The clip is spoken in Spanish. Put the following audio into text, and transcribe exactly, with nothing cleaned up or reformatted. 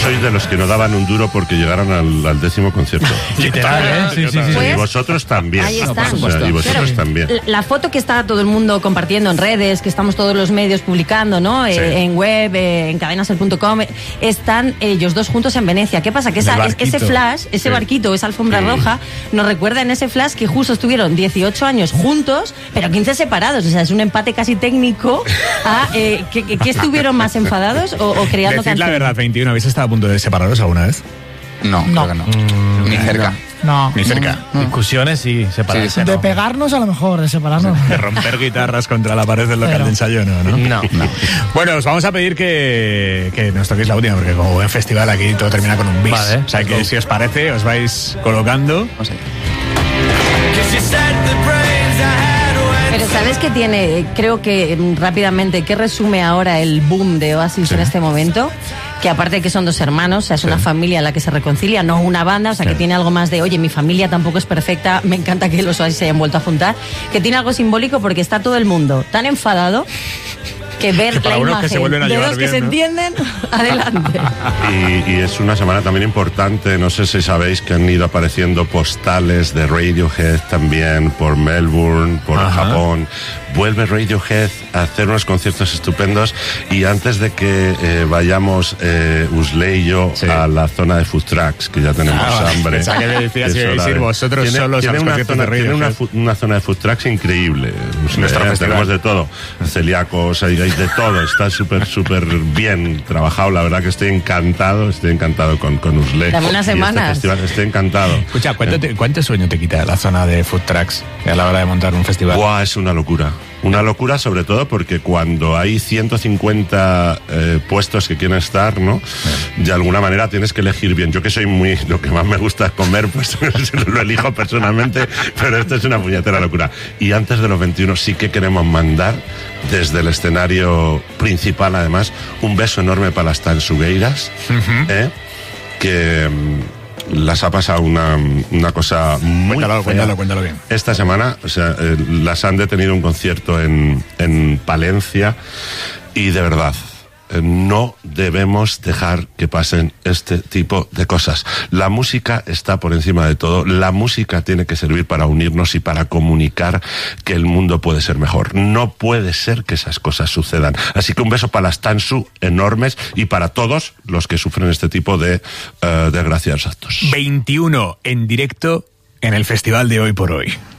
sois de los que no daban un duro porque llegaron al, al décimo concierto. Literal, ¿eh? Sí, sí, sí. Pues, y vosotros también. Ahí está. O sea, y vosotros claro, también. La foto que está todo el mundo compartiendo en redes, que estamos todos los medios publicando, ¿no? Sí. Eh, en web, eh, en cadenaser punto com, eh, están ellos dos juntos en Venecia. ¿Qué pasa? Que esa, es, ese flash, ese Sí. barquito, esa alfombra Sí. roja, nos recuerda en ese flash que justo estuvieron dieciocho años juntos, pero quince separados. O sea, es un empate casi técnico a eh, que, que, que estuvieron más enfadados o, o creando Decid la canciones. verdad, veintiuno, ¿habéis estado a punto de separaros alguna vez? No, No. creo que no. Ni cerca. No. Ni cerca. Discusiones y separarse. Sí, De ¿no? pegarnos a lo mejor, de separarnos. De romper guitarras contra la pared del local Pero- de ensayo, ¿no? ¿no? No. No. Bueno, os vamos a pedir que, que nos toquéis la última, porque como buen festival aquí todo termina con un bis. Vale. O sea que si os parece, os vais colocando. No sé. Pero ¿sabes qué tiene? Creo que mm, rápidamente, ¿qué resume ahora el boom de Oasis en este momento? Que aparte de que son dos hermanos, o sea, es una familia en la que se reconcilia, no una banda, o sea, que tiene algo más de, oye, mi familia tampoco es perfecta, me encanta que los Oasis se hayan vuelto a juntar, que tiene algo simbólico porque está todo el mundo tan enfadado que ver Que para la unos imagen que se vuelven a de llevar dos bien, que se ¿no? entienden, adelante. Y, y es una semana también importante, no sé si sabéis que han ido apareciendo postales de Radiohead también por Melbourne, por Ajá. Japón. Vuelve Radiohead a hacer unos conciertos estupendos y antes de que eh, vayamos eh, Usle y yo Sí. a la zona de food trucks, que ya tenemos Ah, vale. hambre. Pensaba que me decías Es que hora ibais a ir de- vosotros tiene, solos a tiene los una conciertos zona, de tiene una, Radiohead. fu- una zona de food trucks increíble. Usle, Nuestro eh, festival. tenemos de todo. Celíacos, hay, hay de todo. Está súper, súper bien trabajado. La verdad que estoy encantado, estoy encantado con, con Usle. Dame unas Y este semanas. festival, estoy encantado. Escucha, ¿cuánto, te- ¿cuánto sueño te quita la zona de food trucks a la hora de montar un festival? Buah, es una locura. Una locura sobre todo porque cuando hay ciento cincuenta eh, puestos que quieren estar, ¿no? De alguna manera tienes que elegir bien. Yo que soy muy... Lo que más me gusta es comer, pues lo elijo personalmente, pero esto es una puñetera locura. Y antes de los veintiuno sí que queremos mandar desde el escenario principal, además, un beso enorme para las Tansugueiras, ¿eh? Que... mm, las ha pasado una, una cosa muy Cuéntalo, fea. cuéntalo, cuéntalo bien. Esta semana, o sea, eh, las han detenido un concierto en, en Palencia y de verdad, eh, no debemos dejar que pasen este tipo de cosas. La música está por encima de todo. La música tiene que servir para unirnos y para comunicar que el mundo puede ser mejor. No puede ser que esas cosas sucedan. Así que un beso para las Tansu enormes y para todos los que sufren este tipo de uh, desgraciados actos. veintiuno en directo en el festival de Hoy por Hoy.